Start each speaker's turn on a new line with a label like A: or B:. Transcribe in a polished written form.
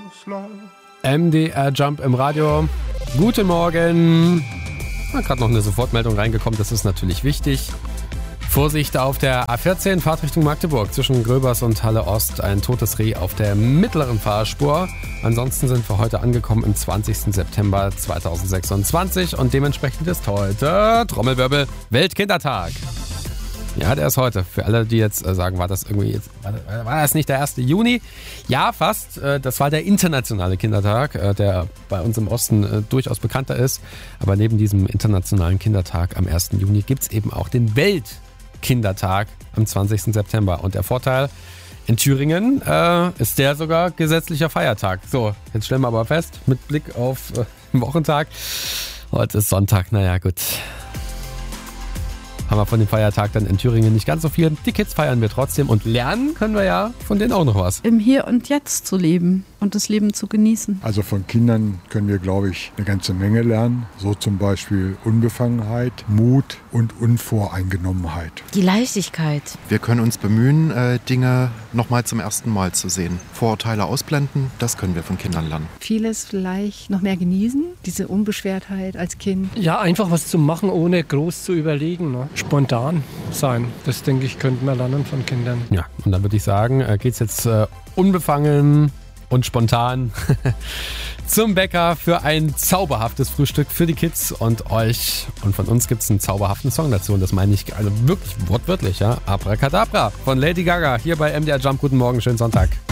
A: MDR Jump im Radio. Guten Morgen. Gerade noch eine Sofortmeldung reingekommen, das ist natürlich wichtig. Vorsicht auf der A14, Fahrt Richtung Magdeburg. Zwischen Gröbers und Halle Ost ein totes Reh auf der mittleren Fahrspur. Ansonsten sind wir heute angekommen im 20. September 2026 und dementsprechend ist heute, Trommelwirbel, Weltkindertag. Ja, der ist heute. Für alle, die jetzt sagen, war das nicht der 1. Juni? Ja, fast. Das war der internationale Kindertag, der bei uns im Osten durchaus bekannter ist. Aber neben diesem internationalen Kindertag am 1. Juni gibt es eben auch den Weltkindertag am 20. September. Und der Vorteil, in Thüringen ist der sogar gesetzlicher Feiertag. So, jetzt stellen wir aber fest, mit Blick auf den Wochentag. Heute ist Sonntag, naja gut. Haben wir von dem Feiertag dann in Thüringen nicht ganz so viel. Die Kids feiern wir trotzdem und lernen können wir ja von denen auch noch was.
B: Im Hier und Jetzt zu leben und das Leben zu genießen.
C: Also von Kindern können wir, glaube ich, eine ganze Menge lernen. So zum Beispiel Unbefangenheit, Mut und Unvoreingenommenheit.
D: Die Leichtigkeit.
E: Wir können uns bemühen, Dinge nochmal zum ersten Mal zu sehen. Vorurteile ausblenden, das können wir von Kindern lernen.
F: Vieles vielleicht noch mehr genießen, diese Unbeschwertheit als Kind.
G: Ja, einfach was zu machen, ohne groß zu überlegen. Ne? Spontan sein, das denke ich, könnten wir lernen von Kindern.
A: Ja, und dann würde ich sagen, geht's jetzt unbefangen und spontan zum Bäcker für ein zauberhaftes Frühstück für die Kids und euch. Und von uns gibt es einen zauberhaften Song dazu. Und das meine ich also wirklich wortwörtlich, ja. Abracadabra von Lady Gaga hier bei MDR Jump. Guten Morgen, schönen Sonntag.